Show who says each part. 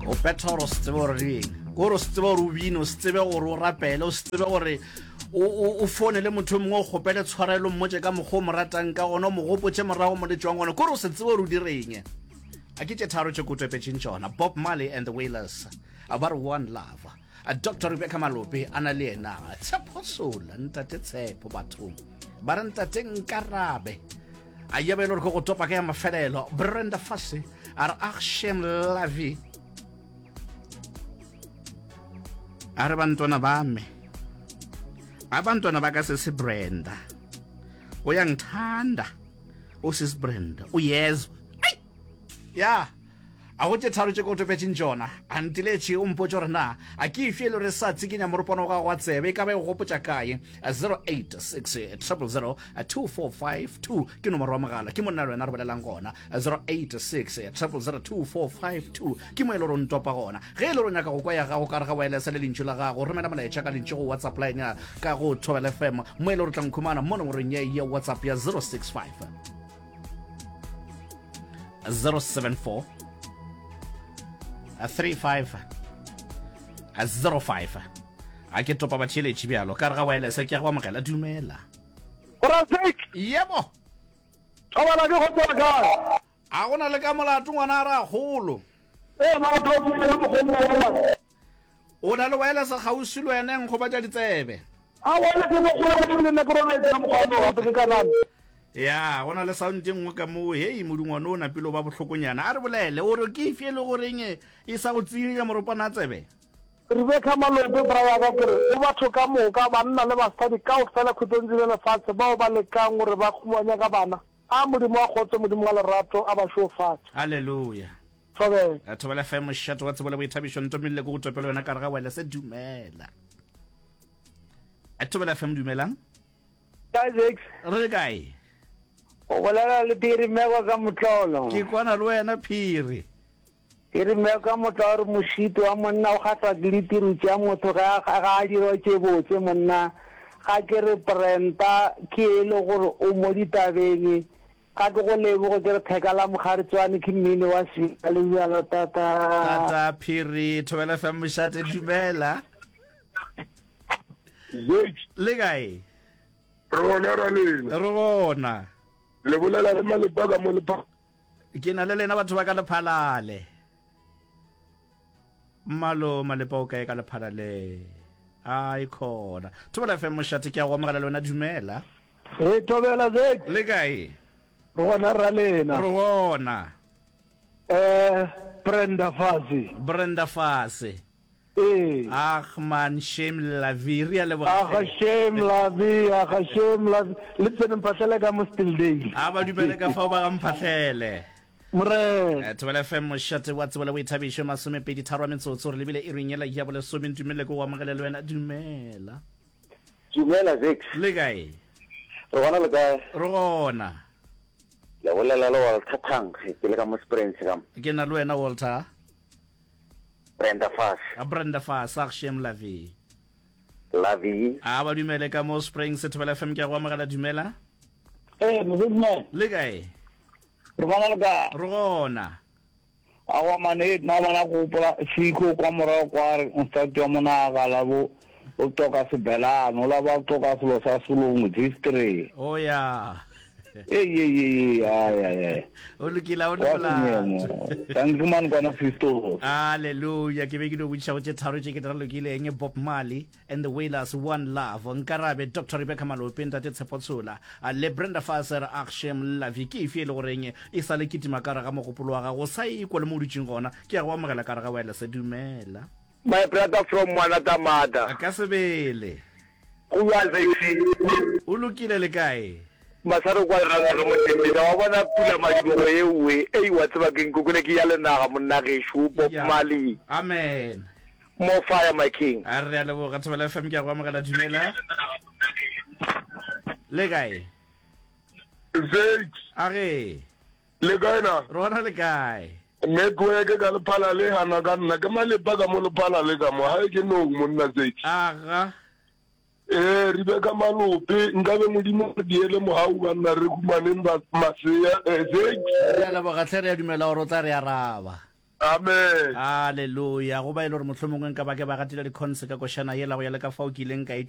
Speaker 1: o betha gore o se tsebe gore di eng gore o se tsebe gore o bine o se tsebe gore o rapele o se tsebe gore o fone le motho mongwe o gopele tshwarelo mmotse ka mokgwa o mo ratang ka gona o mo gopotse morago mo letswang gona gore o se tsebe gore o direng a ke tše tharo tše kotwepetseng tšona Bob Marley and the Wailers ba re One Love Dr. Rebecca Malope a na le ena Tsheposola ntate Tshepo bathong ba re ntate Nkarabe a yebe le gore go topa ka ya mafelelo Brenda Fassie a re Akshem Lavi a re bantwana ba me abantwana ba ka se Brenda uyangithanda usis Brenda uyezwa ya a go tše tharo tše ko topetseng tšona a ntiletše o mpotse gore na a ke ifiele re sa tsikinya moropano ga go tsebe ka ba go gopotsa kae 086 000 2452 ke nomoro wa mogala ke monna lwena re bolelang gona 086 000 2452 ke mo e le gore ntopa gona ge e le gore nyaka go kwa ya gago ka re ga wireless le lentšu la gago romela molaetša ka lentšu go WhatsApp line ya ka go Thobela FM mo e le gore tla nkhumana mo nomorong ya WhatsApp ya 065 074 35 05 a ke topa ba tšheletše bjalo ka re ga wireless ke go amogela dumela yebo a gona le ka molato ngwana a re a golo o na le wireless gausi le wena nkgo batša ditsebe ya gona le sound nngwe ka mo hei modungwana o napile o ba bohlokonyana a re bolele o re ke ifiele goreng e sa go tsinya moropana a tsebe
Speaker 2: Rebecca Malope braya ka kere o batho ka moka banna le basadi ka o fela khutong le lefatshe bao ba lekang gore ba khumanya ka bana a modimo wa khotse modimo wa lerato a ba shofatsa
Speaker 1: haleluya Thobela FM shato wa tsebole boithabišo ntomile go topela wena ka re ga wela se dumela Thobela FM dumelang
Speaker 2: Isaac
Speaker 1: re kae
Speaker 2: o bolela le Phiri Meko ka motlolo
Speaker 1: ke kwana le wena Phiri
Speaker 2: Phiri Meko ka motlolo moshito wa monna o gata dilitiru tša motho ga dilo tše botse monna ga ke re Brenda ke le gore o mo ditabeng ga ke go lebogo ke re thekala mogaritswane ke mmine wa sika le bjalo
Speaker 1: tata Phiri Thobela FM shate dumela le kae rona
Speaker 3: le bolela re Malepa ka mo lepa
Speaker 1: ke na le lena batho ba ka lephalale Malepa o kae ka lephalale ai khona Thobela FM shate ke a go amogela le wena dumela
Speaker 2: Thobela Zek
Speaker 1: le kae
Speaker 2: rona ra lena
Speaker 1: Brenda Fassie man Shem Lavi le
Speaker 2: Shem Lavi le tsene mphatlele ka mo still day
Speaker 1: ba dumele ka fa ba mphatlele
Speaker 2: mre
Speaker 1: Thobela FM shate wa tsebole boithabišo 23 metsotso re lebile e ringela ya bole so mentumele go amogela le wena dumela
Speaker 2: Zek
Speaker 1: le kae
Speaker 2: rona le kae
Speaker 1: rona
Speaker 2: le bolela le Walter Thang ke le ka mo Springs ka
Speaker 1: ke na le wena Walter
Speaker 2: Brenda Fassie
Speaker 1: Akshem Lavi
Speaker 2: ba
Speaker 1: dumele ka mo Springs Thobela FM ke a go amogela dumela
Speaker 2: mozimo
Speaker 1: le kae
Speaker 2: rona awa mane na bana go pola siko kwa morago kwa re ntsati wa monaga la bo o toka sebelano la ba toka selo sa Solong district
Speaker 1: ya
Speaker 2: o
Speaker 1: lokile o lola
Speaker 2: tangman kana fisto
Speaker 1: haleluya ke be ke do botša go tše tharo tše ke tla lokileng Bob Marley and the Wailers One Love Nkarabe Dr. Rebecca Malope ntate Tsheposola le Brenda Fassie Akshem Lavi ke ife le goreng e sa le kitima ka re ga mogopolo wa gago sa iko le mo dutšeng gona ke ya go amogela ka re ga wela se dumela
Speaker 2: my brother from Manatamata
Speaker 1: ka sebele
Speaker 2: o
Speaker 1: o lokile le kae
Speaker 2: masaro kwa ranga mo tembela wa bona pula madimo ewe wa tseba ke nkukune ke ya le naga monna ge shupo Mali
Speaker 1: amen
Speaker 2: more fire my king
Speaker 1: a re le bo ga Thobela FM ke a go amogela dumela le kae
Speaker 3: Zek le kae na
Speaker 1: rona le kae
Speaker 3: network ka lephala le hana ka nna ke Malepa ka mo lephala le ka mo ha ke no monna Zek Rebecca Malope nkabe modimo diele mohau ba nna re humaneng ba masea
Speaker 1: ya la bogatlhere ya dumela gore tla re araba
Speaker 3: amen
Speaker 1: Hallelujah go ba ile re mohlomongwe nka ba ke ba gatile di-conse ka koshana yela go ya le ka fa o kileng ka